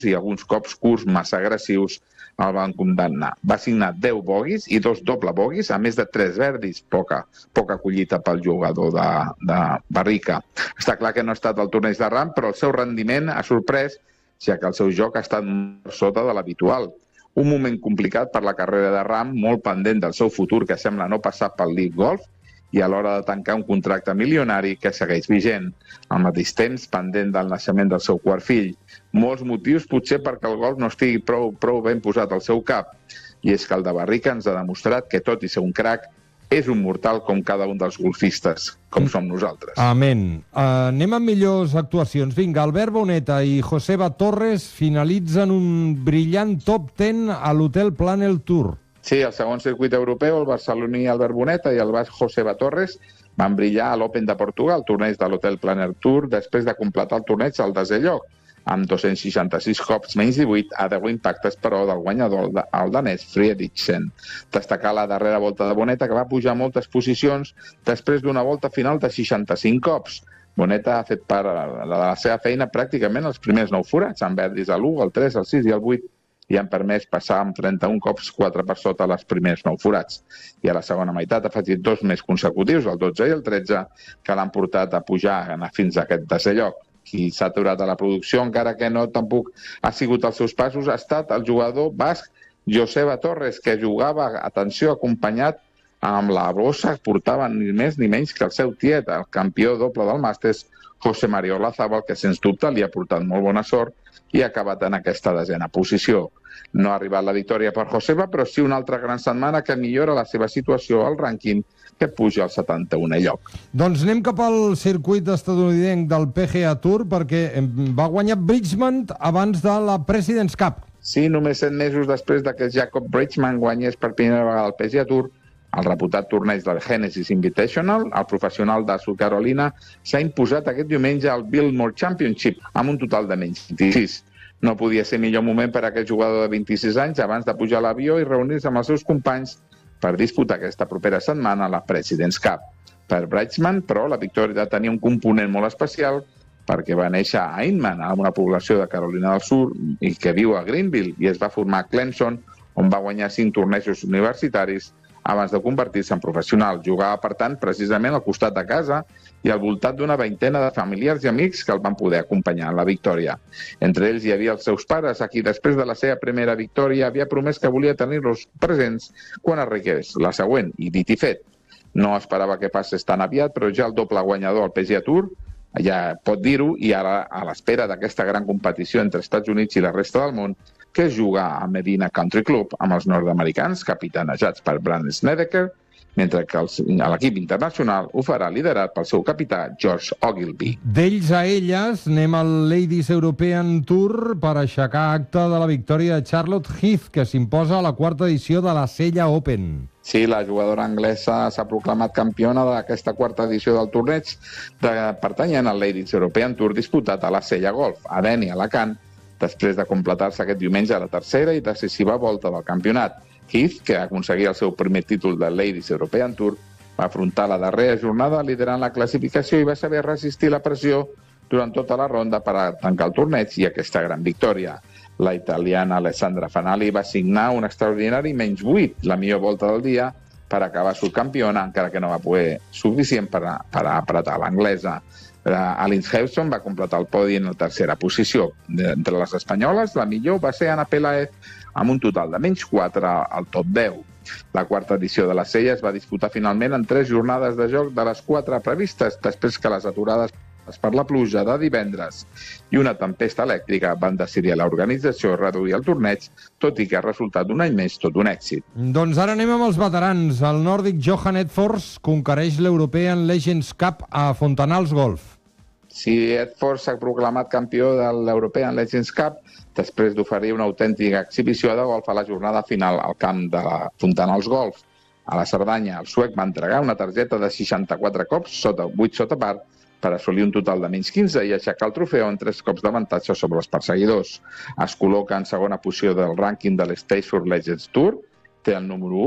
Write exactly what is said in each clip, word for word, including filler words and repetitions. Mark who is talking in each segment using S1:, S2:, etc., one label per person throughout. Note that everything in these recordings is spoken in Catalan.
S1: i alguns cops curts massa agressius el van condemnar. Va signar deu boguis i dos doble boguis, a més de tres verdis, poca, poca collita pel jugador de, de Barrica. Està clar que no ha estat al torneig de Ram, però el seu rendiment ha sorprès, ja que el seu joc ha estat per sota de l'habitual. Un moment complicat per la carrera de Ram, molt pendent del seu futur, que sembla no passar pel League Golf, i a l'hora de tancar un contracte milionari que segueix vigent. Al mateix temps, pendent del naixement del seu quart fill. Molts motius potser perquè el golf no estigui prou, prou ben posat al seu cap. I és que el de Barrica ens ha demostrat que, tot i ser un crac, és un mortal com cada un dels golfistes, com som nosaltres.
S2: Amén. Uh, anem amb millors actuacions. Vinga, Albert Boneta i Joseba Torres finalitzen un brillant top deu a l'Hotel Planel Tour.
S1: Sí, el segon circuit europeu, el barceloní Albert Boneta i el basc Joseba Torres van brillar a l'Open de Portugal, torneig de l'Hotel Planel Tour, després de completar el torneig al desè lloc, amb dos-cents seixanta-sis cops menys divuit a deu impactes, però, del guanyador, el danès Frederiksen. Destacar la darrera volta de Boneta, que va pujar moltes posicions després d'una volta final de seixanta-cinc cops. Boneta ha fet part de la seva feina pràcticament els primers nou forats, amb verdis a l'u, el tres, el sis i el vuit, i han permès passar amb trenta-un cops quatre per sota les primers nou forats. I a la segona meitat ha afegit dos més consecutius, el dotze i el tretze, que l'han portat a pujar a anar fins a aquest desè lloc. Qui s'ha aturat a la producció, encara que no tampoc ha sigut els seus passos, ha estat el jugador basc Joseba Torres, que jugava, atenció, acompanyat amb la bossa, portava ni més ni menys que el seu tiet, el campió doble del Màsters, José María Olazábal, que sens dubte li ha portat molt bona sort i ha acabat en aquesta desena posició. No ha arribat la victòria per Joseba, però sí una altra gran setmana que millora la seva situació al rànquing, que puja al setanta-unè lloc.
S2: Doncs anem cap al circuit estadounidenc del P G A Tour, perquè va guanyar Bridgman abans de la President's Cup.
S1: Sí, només set mesos després de que Jacob Bridgman guanyés per primera vegada el P G A Tour, el reputat torneig del Genesis Invitational, el professional de South Carolina, s'ha imposat aquest diumenge al Biltmore Championship amb un total de menys vint-i-sis. No podia ser millor moment per a aquest jugador de vint-i-sis anys abans de pujar a l'avió i reunir-se amb els seus companys per disputar aquesta propera setmana a la President's Cup. Per Bridgman, però, la victòria tenia un component molt especial perquè va néixer a Inman, a una població de Carolina del Sud, i que viu a Greenville, i es va formar a Clemson, on va guanyar cinc tornejos universitaris abans de convertir-se en professional. Jugava, per tant, precisament al costat de casa i al voltant d'una veintena de familiars i amics que el van poder acompanyar en la victòria. Entre ells hi havia els seus pares, a qui després de la seva primera victòria havia promès que volia tenir-los presents quan es requerés la següent, i dit i fet. No esperava que passés tan aviat, però ja el doble guanyador al P G A Tour ja pot dir-ho, i ara, a l'espera d'aquesta gran competició entre Estats Units i la resta del món, que es juga a Medina Country Club amb els nord-americans, capitanejats per Brandt Snedeker, mentre que l'equip internacional ho farà liderat pel seu capità, George Ogilvy.
S2: D'ells a elles anem al Ladies European Tour per aixecar acte de la victòria de Charlotte Heath, que s'imposa a la quarta edició de la Sella Open.
S1: Sí, la jugadora anglesa s'ha proclamat campiona d'aquesta quarta edició del torneig de, pertanyent al Ladies European Tour disputat a la Sella Golf, a Deni, Alacant, després de completar-se aquest diumenge a la tercera i decisiva volta del campionat. Heath, que aconseguia el seu primer títol del Ladies European Tour, va afrontar la darrera jornada liderant la classificació i va saber resistir la pressió durant tota la ronda per a tancar el torneig i aquesta gran victòria. La italiana Alessandra Fanali va signar un extraordinari menys vuit, la millor volta del dia, per acabar subcampiona, encara que no va poder suficient per, a, per a apretar l'anglesa. Alins Hewson va completar el podi en la tercera posició. Entre les espanyoles, la millor va ser Ana Peláez, amb un total de menys quatre al top deu. La quarta edició de la Sella es va disputar finalment en tres jornades de joc de les quatre previstes, després que les aturades per la pluja de divendres i una tempesta elèctrica van decidir a l'organització reduir el torneig, tot i que ha resultat un any més tot un èxit.
S2: Doncs ara anem amb els veterans. El nòrdic Johan Edfors conquereix l'European Legends Cup a Fontanals Golf.
S1: Sí, Edfors s'ha proclamat campió de l'European Legends Cup després d'oferir una autèntica exhibició de golf a la jornada final al camp de Fontanals Golf. A la Cerdanya, el suec va entregar una targeta de seixanta-quatre cops, sota vuit sota par, per assolir un total de menys quinze i aixecar el trofeu en tres cops d'avantatge sobre els perseguidors. Es col·loca en segona posició del rànquing de l'Staysford Legends Tour, té el número u,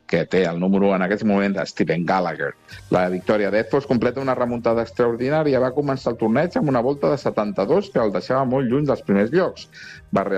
S1: que té el número en aquest moment de Steven Gallagher. La victòria d'Edfors completa una remuntada extraordinària. Va començar el torneig amb una volta de setanta-dos que el deixava molt lluny dels primers llocs. Va